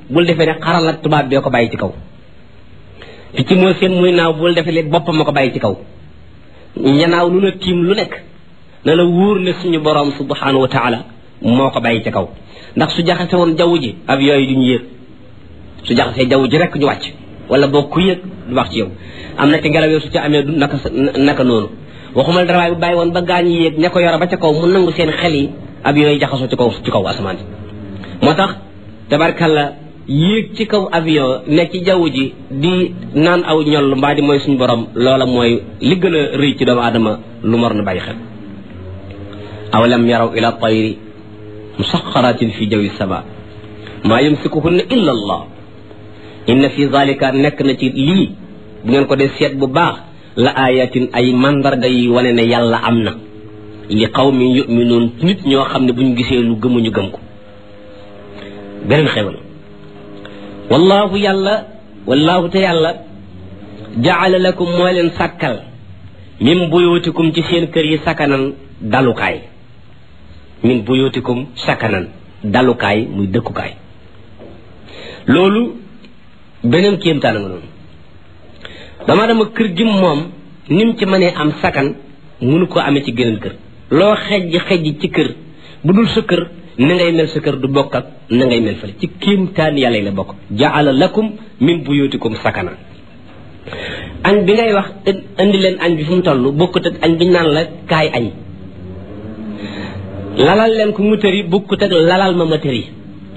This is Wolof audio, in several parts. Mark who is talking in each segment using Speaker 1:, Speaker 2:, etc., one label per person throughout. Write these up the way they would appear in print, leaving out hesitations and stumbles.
Speaker 1: bul defee ne xaral ak tubaab bee ko bàyyi ci kaw picc moo seen muy naaw bul defee ne boppam ma ko bàyyi ci kaw ñanaaw lu na tiim lu nekk na la wóor ne suñu borom subhanahu wa taala moo ko bàyyi ci kaw ndax su jaxase woon jaww ji ab yooyu duñu yéeg su jaxasee jaww ji rek ñu wàcc wala boo ku yéeg du wax ci yow am na ci ngelaw yoo su ci amee du naka noonu waxuma dara waaye bu bàyyi woon ba gaañ yéeg ña ko yore ba ca kaw mu nangu seen xel yi ab yooyu jaxasoo ci kaw asamaan moo tax tabarkalla yéeg ci kaw avion nekk ci jaww ji di naan aw ñoll mbaa di mooy suñu borom loola mooy li gën a rëy ci doomu aadama lu mor na bàyyi xel awalam yaraw ila tayri musaxaratin fi jawi saba maa yumsikuhunna illa allah inna fi zalika nekk na ci lii bu ngeen ko dee seet bu baax la ayatin ay mandarga yi wane ne yàlla am na li qawmin yuminuun nit ñoo xam ne buñ gisee lu gëmuñu gëm ko beneen xewal wallahu te yàlla jaala lakum moo leen sàkkal min buyutikum ci seen kër yi sakanan dalukaay min buyutikum sakanan dalukaay muy dëkkukaay loolu beneen kéemtaan nga noonu dama kër gi moom nim ci mënee am sakan mënu ko amee ci geneen kër loo xejj ci kër bu dul sa kër na ngay mel sa kër du bokk ak na ngay mel fële ci kéemtaan yàlla la bokk jaala lakum min buyutikum sakana añ bi ngay wax indi leen añ bi fu mu toll bokkut ak añ bi ñu naan la kaay añ lalal leen ko mu tëri bokkut ak lalal ma ma tëri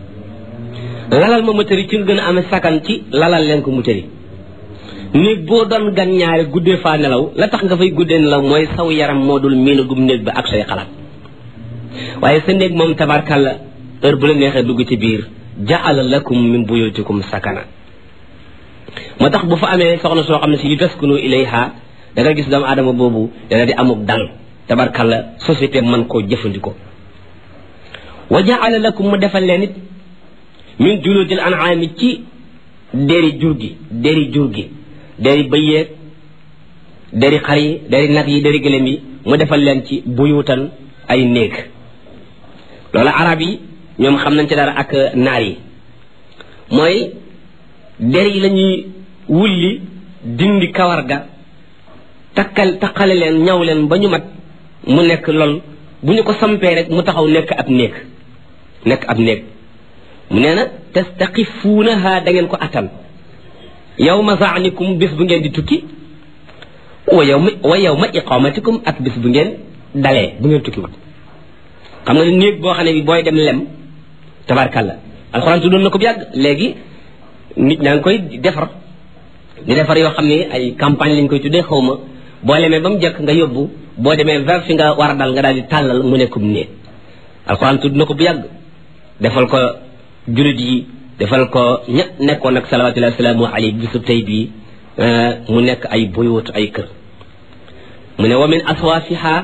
Speaker 1: ci nga gën a amee sakan ci lalal leen ko mu tëri néeg boo doon gan ñaari guddee faa nelaw la tax nga fay guddee nelaw mooy saw yaram moo dul miinagum néeg ba ak say xalaat waaye sa néeg moom tabarkalla heure bu la neexee dugg ci biir jaala lakum min buyutikum sakana moo tax bu fa amee soxna soo xam ne si yu taskunu ilayha da nga gis doomu aadama boobu dana di amuk dal tabarkalla société man koo jëfandikoo wa jaala lakum mu defal leen it min juludil an'ami ci deri jur gi deri bëy yeeg deri xar yi deri nag yi deri gëlëm yi mu defal leen ci buyutan ay néeg loolu arab yi ñoom xam nañ ci dara ak naar yi mooy der yi lañuy wulli dindi kawar ga takkale leen ñaw leen ba ñu mat mu nekk lool bu ñu ko sampee rek mu taxaw nekk ab néeg mu nee na tastaqifuunaha da ngeen ko attan yawma zaanikum bis bu ngeen di tukki wa yawma iqamatikum ak bis bu ngeen dalee bu ngeen tukki wut xam nga ne néeg boo xam ne bi booy dem lem tabarkalla alxuraan tuddoon na ko bu yàgg léegi nit ñaa ngi koy defar di defar yoo xam ne ay campagne lañ koy tuddee xaw ma boo lemee ba mu jëkk nga yóbbu boo demee vers fi nga war a dal nga daal di tàllal mu nekkum néeg alxuraan tudd na ko bu yàgg defal ko julit yi defal ko ña nekkoon ak salawatullahi wasalaamu alayhi bisub tey bii mu nekk ay buyut ay kër mu ne wa min aswaafiha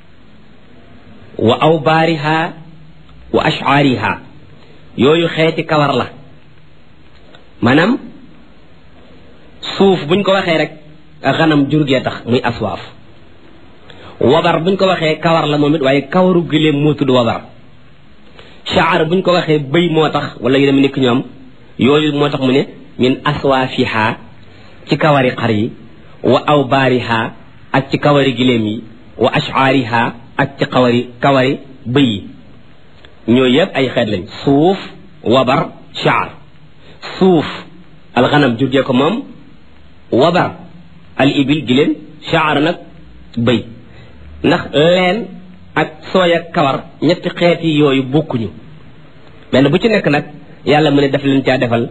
Speaker 1: wa awbaariha wa ash'aariha yooyu xeeti kawar la maanaam suuf buñ ko waxee rek xanam jurgee tax muy aswaaf wabar buñ ko waxee kawar la moom it waaye kawaru gëléem moo tudd wabar shaar buñ ko waxee bëy moo tax wala yu dem nekk ñoom yooyu moo tax mu ne min aswaafiha ci kawari xar yi wa awbaariha ak ci kawari gëléem yi wa ash'aariha ak ci kawari bëy yi ñooyu yëpp ay xeet lañ suuf wabar shaar suuf alxanam jurgee ko moom wabar al ibil giléem shaar nag bëy ndax leen ak sooy ak kawar ñetti xeeti yooyu bokkuñu benn bu ci nekk nag yàlla mu ne daf leen caa defal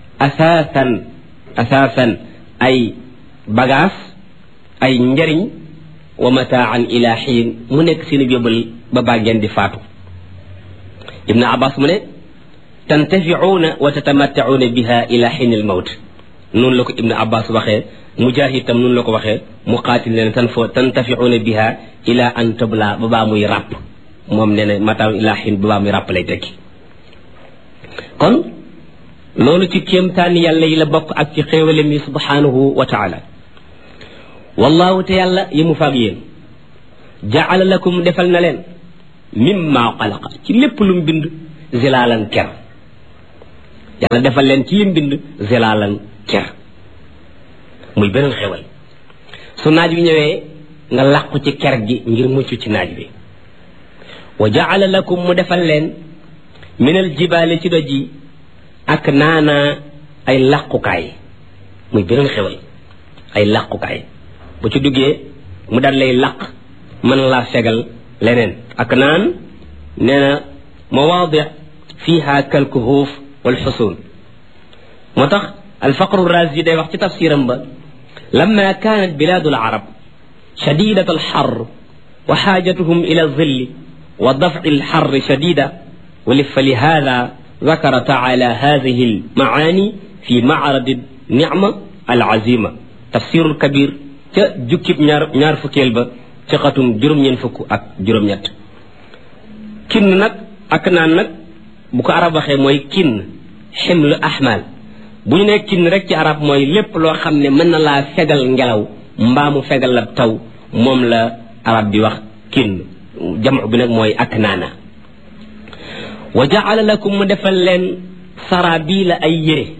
Speaker 1: asaasan ay bagaas ay njariñ wa mataan ila xiin mu nekk seen yóbbal ba baa ngeen di faatu ibnu abbas mu ne tantafiuuna wa tatamattacuuna biha ila xiin al mawt noonu la ko ibnu abbas waxee mujahid tam noonu la ko waxee muqaatil ne tantafiuuna biha ila an tabla ba baa muy ràpp moom nee na mataan ila xiin ba baa muy ràpp lay tekki kon loolu ci kéemtaani yàlla yi la bokk ak ci xéewalem yi subhanahu wa taala wallahu te yàlla yi mu faag yéen jaala lakum defal na leen mimma xalaqa ci lépp lu mu bind zilaalan ker yàlla defal leen ci yim bind zilaalan ker muy beneen xewal su naaj bi ñëwee nga làqu ci ker gi ngir mucc ci naaj bi wa jaala lakum mu defal leen minal jibaali ci doj yi ak naana ay làqukaay muy beneen xewal ay làqukaay bu ci duggee mu dal lay làq mën laa fegal leneen ak naan nee na mawaadi fiha kalkuhuuf wal xusuun moo tax alfaqru razi day wax ci tafsiram ba lamma kaanat bilaadu alarab shadidat alxar wa xaajatuhum ila alzilli wa dafci alxarri shadida fa lihada ذكر تعالى هذه المعاني في معرض النعمة العزيمة تفسير الكبير جكب ñaar fukkeel ba ci xatum juróom-ñeen fukk ak juróom-ñett kin nag ak naan nag bu ko arab waxee mooy kin ximlu ahmal bu ñu nee kin rek ci arab mooy lépp loo xam ne mën na laa fegal ngelaw mbaa mu fegal la taw moom la arab bi wax kin jamu bi nag mooy ak naana wa jaala lakum mu defal leen sarabila ay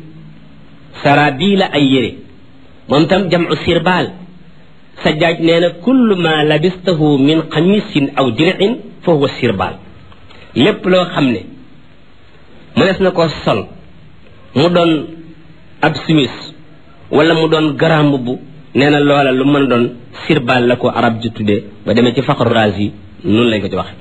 Speaker 1: yére moom tam jamu sirbaal sajjaaj nee na kullu ma labistahu min xamisin aw dir'in fa huwa sirbaal lépp loo xam ne mënees na ko sol mu doon ab simis wala mu doon garam bu nee na loola lu mën a doon sirbaal la ko arab ji tuddee ba demee ci faqru razi noonu lañ ko ci waxe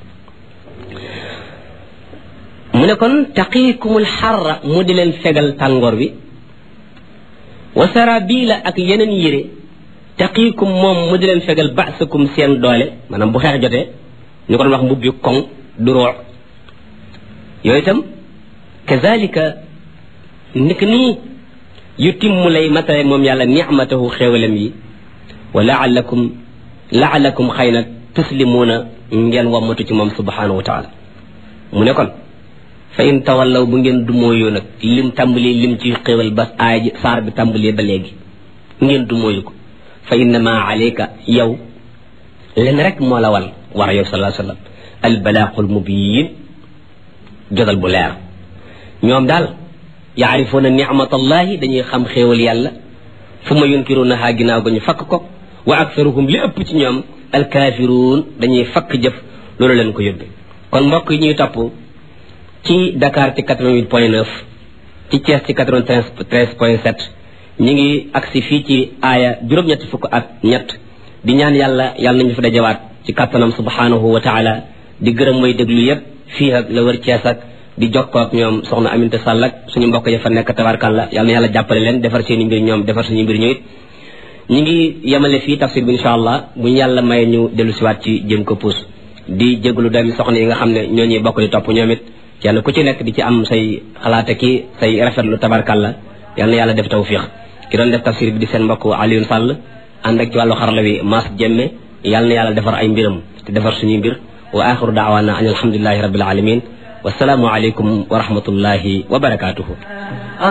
Speaker 1: mu ne kon taqiikumul xarra mu di leen fegal tàngoor bi wa sarabila ak yeneen yére taqiikum moom mu di leen fegal ba'sakum seen doole maanaam bu xeex jotee ñu ko doon wax mbubbi koŋ du roox yooyu itam kazalika nik nii yu timmu lay matale moom yàlla nicmatahu xéewalam yi wa laalakum xëy na tuslimuuna ngeen wammatu ci moom subhanahu wa taala mu ne kon fa in tawallaw bu ngeen dumóoyu nag lim tàmbalee lim ci xéewal ba aay saar bi tàmbalee ba léegi ngeen dumóoyu ko fa innama alayka yow leen rek moo la war yow sallallahu alayhi wa sallam albalaaqul mubiin jotal bu leer ñoom daal yaarifuuna nicmatallahi dañuy xam xéewal yàlla fu ma yunkiruunahaa ginnaaw ga ñu fakk ko wa aktaruhum li ëpp ci ñoom alkaafiruun dañuy fakk jëf loolu leen ko yóbbe kon mbokk yi ñuy topp ci Dakar ci 88.9 ci Thiès ci 93.7 ñi ngi agsi fii ci aaya juróom-ñetti fukk ak ñett di ñaan yàlla nañu fa dajawaat ci kàttanam subhanahu wa taala di gërëm mooy déglu yépp fii ak la wër Thiès ak di jokkoo ak ñoom soxna Aminta Sall ak suñu mbokk ya fa nekk tabarkàlla yàlla jàppale leen defar seen i mbir ñoom defar suñu mbir ñu it ñi ngi yemale fii tafsir bi insha allah bu ñu yàlla maye ñu dellu siwaat ci jëm ko puus di jégalu doomi soxna yi nga xam ne ñoo ñuy bokk di topp ñoom it kenn ku ci nekk di ci am say xalaate ki say rafetlu tabarkàlla yàlla def tawfiq ki doon def tafsir bi di seen mbokk Alioune Sall ànd ak ci wàllu xarala wi Mass Jemme yàlla defar ay mbiram te defar suñuy mbir wa axiru daawaana an alhamdulillahi rabbil alamin wasalaamu aleykum wa rahmatullahi wa barakatuhu